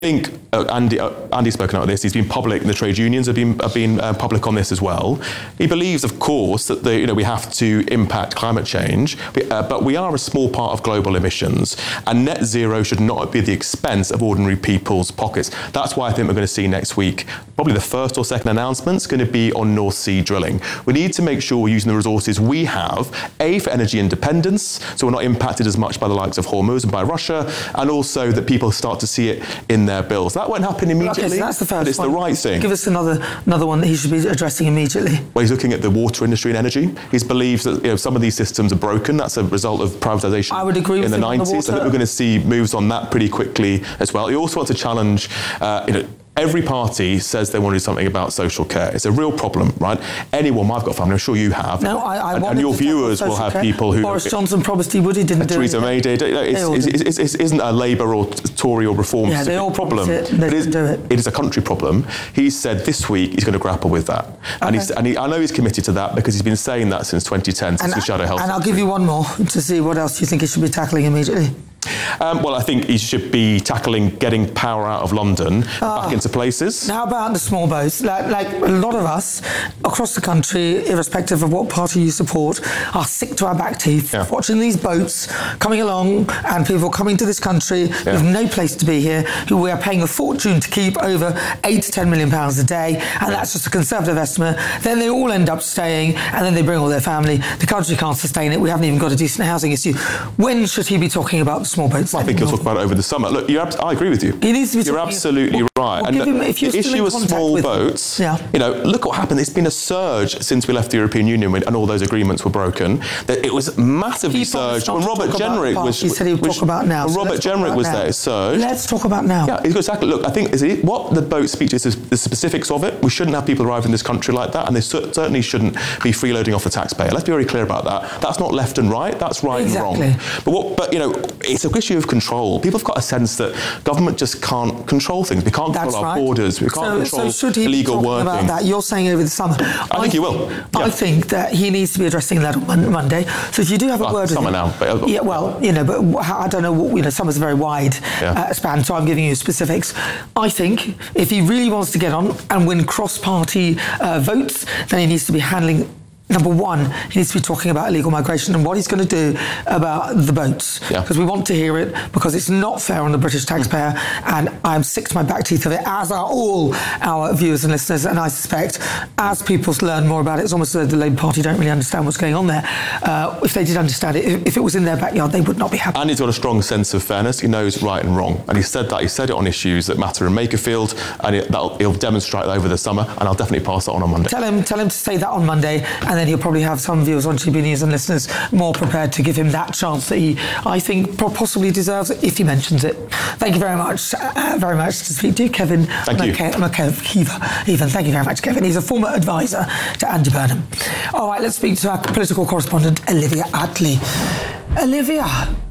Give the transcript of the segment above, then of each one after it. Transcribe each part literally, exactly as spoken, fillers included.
think uh, Andy, uh, Andy's spoken about this. He's been public, and the trade unions have been have been uh, public on this as well. He believes, of course, that the, you know we have to impact climate change, uh, but we are a small part of global emissions, and net zero should not be at the expense of ordinary people's pockets. That's why I think we're going to see next week probably the first or second announcement is going to be on North Sea drilling. We need to make sure we're using the resources we have, A, for energy independence, so we're not impacted as much by the likes of Hormuz and by Russia, and also that people start to see it in their bills. That won't happen immediately, okay, so that's the first but it's one. the right thing. Give us another another one that he should be addressing immediately. Well, he's looking at the water industry and energy. He believes that you know, some of these systems are broken. That's a result of privatisation I would agree in with the him on the nineties. I think we're going to see moves on that pretty quickly as well. He also wants to challenge, uh, you know, every party says they want to do something about social care. It's a real problem, right? Anyone, I've got a family, I'm sure you have. No, I, I and, and your viewers will have care. people who... Boris Johnson promised he would, he didn't do it. Theresa May did. It's, it's, it's, it's, it isn't a Labour or Tory or Reform yeah, they all problem. It, they it, is, do it. it is a country problem. He said this week he's going to grapple with that. Okay. And, he's, and he, I know he's committed to that because he's been saying that since twenty ten, since and, the Shadow Health. And I'll give you one more to see what else you think he should be tackling immediately. Um, well, I think he should be tackling getting power out of London uh, back into places. How about the small boats? Like, like a lot of us across the country, irrespective of what party you support, are sick to our back teeth yeah. watching these boats coming along and people coming to this country yeah. with no place to be here, who we are paying a fortune to keep over eight to ten million pounds a day, and yeah. that's just a conservative estimate. Then they all end up staying, and then they bring all their family. The country can't sustain it. We haven't even got a decent housing issue. When should he be talking about small boats? I think he'll talk about it over the summer. Look, you're, I agree with you. He needs to be you're talking, absolutely well, right. Well, and him, if the issue of small with, boats, yeah. you know, look what happened. It's been a surge since we left the European Union when, and all those agreements were broken. That it was massively he surged when Robert Jenrick was. He said he would which, talk about now. When so Robert Jenrick was now. there, it surged. Let's talk about now. Yeah, exactly. Look, I think is it, what the boat speech is, is the specifics of it. We shouldn't have people arrive in this country like that, and they certainly shouldn't be freeloading off the taxpayer. Let's be very clear about that. That's not left and right. That's right exactly. and wrong. But what? But you know, it's an issue of control. People have got a sense that government just can't control things. We can't That's control right. our borders. We can't so, control so should he illegal be working. About that? You're saying over the summer. I, I think he will. Yeah. I think that he needs to be addressing that on Monday. So if you do have a well, word with summer him, now. But, uh, yeah, well, you know, but I don't know. What, you know, summer's a very wide yeah. uh, span, so I'm giving you specifics. I think if he really wants to get on and win cross-party uh, votes, then he needs to be handling. Number one, he needs to be talking about illegal migration and what he's going to do about the boats. Because yeah. we want to hear it, because it's not fair on the British taxpayer, and I'm sick to my back teeth of it, as are all our viewers and listeners. And I suspect as people learn more about it, it's almost as though the Labour Party don't really understand what's going on there. Uh, if they did understand it, if, if it was in their backyard, they would not be happy. And he's got a strong sense of fairness. He knows right and wrong. And he said that. He said it on issues that matter in Makerfield, and it, he'll demonstrate that over the summer, and I'll definitely pass it on on Monday. Tell him, tell him to say that on Monday, and then he'll probably have some viewers on G B News and listeners more prepared to give him that chance that he, I think, possibly deserves if he mentions it. Thank you very much, uh, very much to speak to you, Kevin. Thank you. McKeever. Even, thank you very much, Kevin. He's a former advisor to Andy Burnham. All right, let's speak to our political correspondent, Olivia Attlee. Olivia.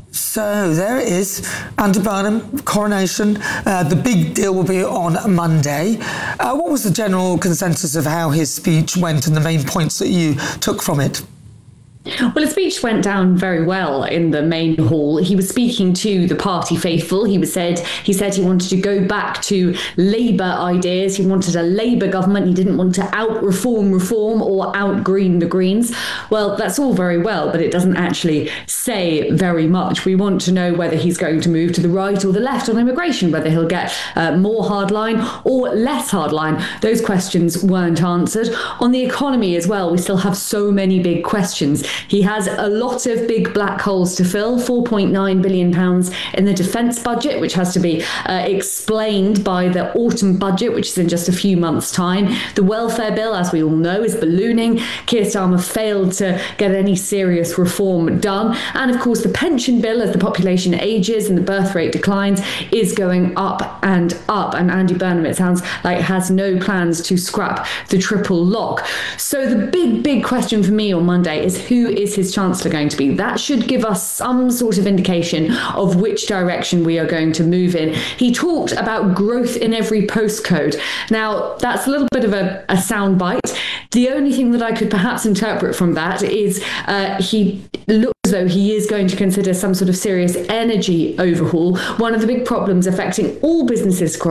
So there it is, Andy Burnham, coronation. Uh, the big deal will be on Monday. Uh, what was the general consensus of how his speech went and the main points that you took from it? Well, his speech went down very well in the main hall. He was speaking to the party faithful. He was said he said he wanted to go back to Labour ideas. He wanted a Labour government. He didn't want to out-reform reform or out-green the Greens. Well, that's all very well, but it doesn't actually say very much. We want to know whether he's going to move to the right or the left on immigration, whether he'll get uh, more hardline or less hardline. Those questions weren't answered. On the economy as well, we still have so many big questions. He has a lot of big black holes to fill, four point nine billion pounds in the defence budget, which has to be uh, explained by the autumn budget, which is in just a few months' time. The welfare bill, as we all know, is ballooning. Keir Starmer failed to get any serious reform done. And of course, the pension bill, as the population ages and the birth rate declines, is going up and up. And Andy Burnham, it sounds like, has no plans to scrap the triple lock. So the big, big question for me on Monday is who who is his chancellor going to be? That should give us some sort of indication of which direction we are going to move in. He talked about growth in every postcode. Now, that's a little bit of a, a sound bite. The only thing that I could perhaps interpret from that is uh, he looks as though he is going to consider some sort of serious energy overhaul. One of the big problems affecting all businesses across